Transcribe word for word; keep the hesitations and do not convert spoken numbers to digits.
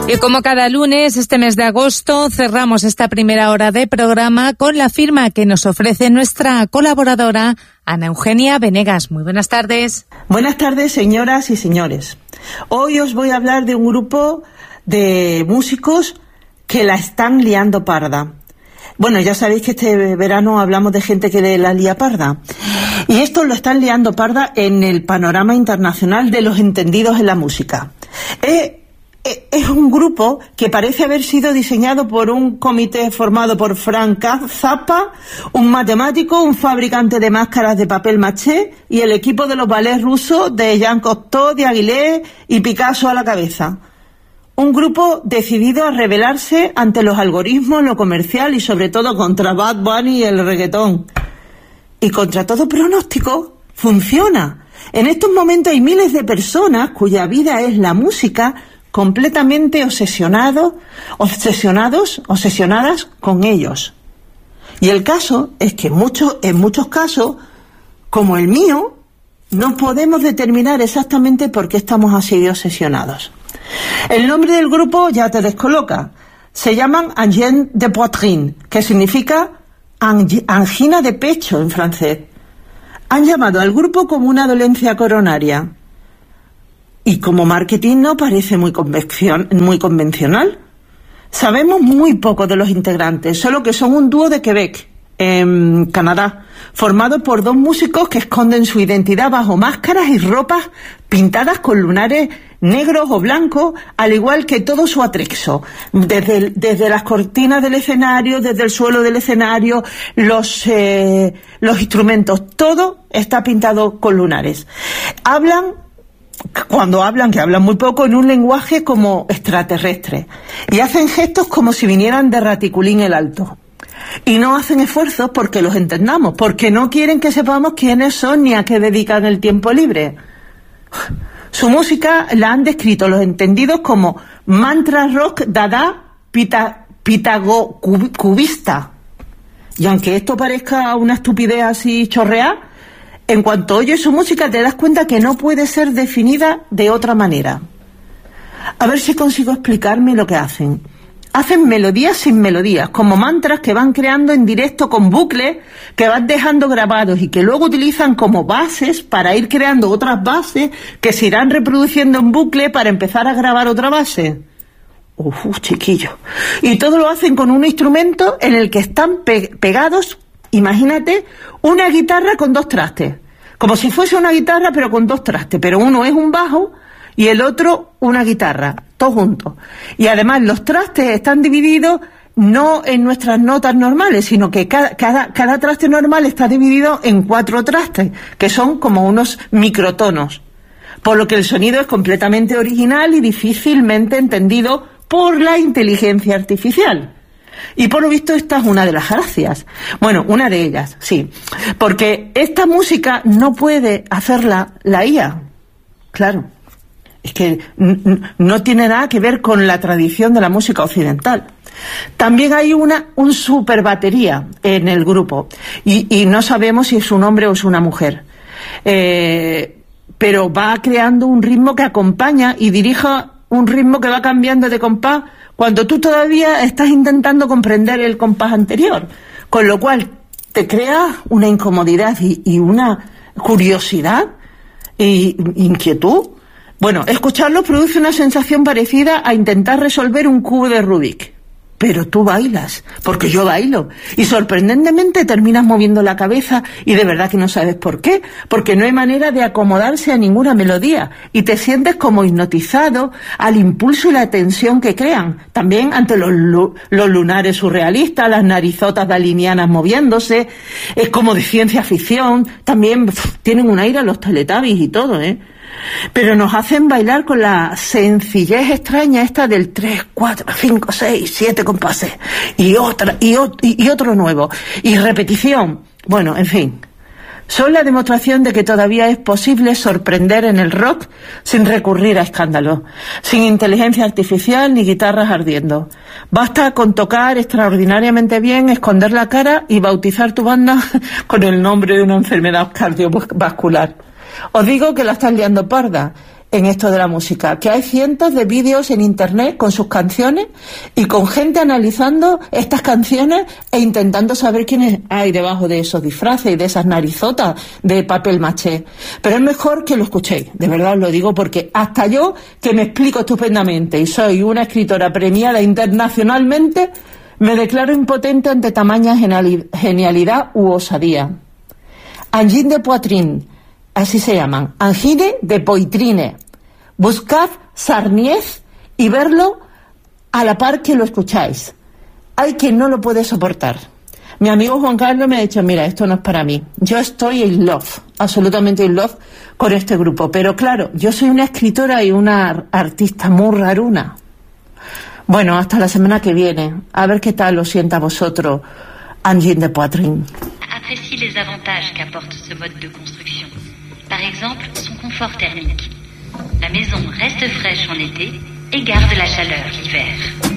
Y como cada lunes, este mes de agosto, cerramos esta primera hora de programa con la firma que nos ofrece nuestra colaboradora, Ana Eugenia Venegas. Muy buenas tardes. Buenas tardes, señoras y señores. Hoy os voy a hablar de un grupo de músicos que la están liando parda. Bueno, ya sabéis que este verano hablamos de gente que la lía parda. Y esto lo están liando parda en el panorama internacional de los entendidos en la música. Es... Es un grupo que parece haber sido diseñado por un comité formado por Frank Zappa, un matemático, un fabricante de máscaras de papel maché y el equipo de los ballets rusos de Jean Cocteau, de Aguilé y Picasso a la cabeza. Un grupo decidido a rebelarse ante los algoritmos, lo comercial y sobre todo contra Bad Bunny y el reggaetón. Y contra todo pronóstico, funciona. En estos momentos hay miles de personas cuya vida es la música, completamente obsesionados, obsesionados, obsesionadas con ellos. Y el caso es que muchos, en muchos casos, como el mío, no podemos determinar exactamente por qué estamos así de obsesionados. El nombre del grupo ya te descoloca. Se llaman angine de poitrine, que significa angina de pecho en francés. Han llamado al grupo como una dolencia coronaria. Y como marketing no parece muy, convención, muy convencional. Sabemos muy poco de los integrantes, solo que son un dúo de Quebec, en Canadá, formado por dos músicos que esconden su identidad bajo máscaras y ropas pintadas con lunares negros o blancos, al igual que todo su atrexo, desde, el, desde las cortinas del escenario, desde el suelo del escenario, los, eh, los instrumentos, todo está pintado con lunares. Hablan Cuando hablan, que hablan muy poco, en un lenguaje como extraterrestre. Y hacen gestos como si vinieran de Raticulín el Alto. Y no hacen esfuerzos porque los entendamos, porque no quieren que sepamos quiénes son ni a qué dedican el tiempo libre. Su música la han descrito los entendidos como mantra rock dada pita, pitago cubista. Y aunque esto parezca una estupidez así chorreada, en cuanto oyes su música te das cuenta que no puede ser definida de otra manera. A ver si consigo explicarme lo que hacen. Hacen melodías sin melodías, como mantras que van creando en directo con bucles que van dejando grabados y que luego utilizan como bases para ir creando otras bases que se irán reproduciendo en bucle para empezar a grabar otra base. Uf, chiquillo. Y todo lo hacen con un instrumento en el que están pe- pegados, imagínate, una guitarra con dos trastes. Como si fuese una guitarra pero con dos trastes, pero uno es un bajo y el otro una guitarra, todos juntos. Y además los trastes están divididos no en nuestras notas normales, sino que cada, cada, cada traste normal está dividido en cuatro trastes, que son como unos microtonos. Por lo que el sonido es completamente original y difícilmente entendido por la inteligencia artificial. Y por lo visto esta es una de las gracias. Bueno, una de ellas, sí. Porque esta música no puede hacerla la I A. Claro. Es que n- no tiene nada que ver con la tradición de la música occidental. También hay una un super batería en el grupo. Y, y no sabemos si es un hombre o es una mujer. Eh, pero va creando un ritmo que acompaña y dirige un ritmo que va cambiando de compás cuando tú todavía estás intentando comprender el compás anterior, con lo cual te crea una incomodidad y, y una curiosidad e inquietud. Bueno, escucharlo produce una sensación parecida a intentar resolver un cubo de Rubik. Pero tú bailas, porque yo bailo, y sorprendentemente terminas moviendo la cabeza y de verdad que no sabes por qué, porque no hay manera de acomodarse a ninguna melodía y te sientes como hipnotizado al impulso y la tensión que crean, también ante los, los lunares surrealistas, las narizotas dalinianas moviéndose, es como de ciencia ficción, también pff, tienen un aire a los Teletubbies y todo, ¿eh? Pero nos hacen bailar con la sencillez extraña esta del tres, cuatro, cinco, seis, siete compases y otra y, o, y, y otro nuevo y repetición. Bueno, en fin, son la demostración de que todavía es posible sorprender en el rock sin recurrir a escándalos, sin inteligencia artificial ni guitarras ardiendo. Basta con tocar extraordinariamente bien, esconder la cara y bautizar tu banda con el nombre de una enfermedad cardiovascular. Os digo que la están liando parda en esto de la música, que hay cientos de vídeos en internet con sus canciones y con gente analizando estas canciones e intentando saber quiénes hay debajo de esos disfraces y de esas narizotas de papel maché. Pero es mejor que lo escuchéis, de verdad os lo digo, porque hasta yo, que me explico estupendamente y soy una escritora premiada internacionalmente, me declaro impotente ante tamaña genialidad u osadía. Angine de Poitrine, así se llaman, Angine de Poitrine. Buscad Sarniez y verlo a la par que lo escucháis. Hay quien no lo puede soportar. Mi amigo Juan Carlos me ha dicho, mira, esto no es para mí. Yo estoy in love, absolutamente in love con este grupo. Pero claro, yo soy una escritora y una artista muy raruna. Bueno, hasta la semana que viene. A ver qué tal lo sienta a vosotros, Angine de Poitrine. Apprécie les avantages qu'apporte ce mode de construction. Par exemple, son confort thermique. La maison reste fraîche en été et garde la chaleur l'hiver.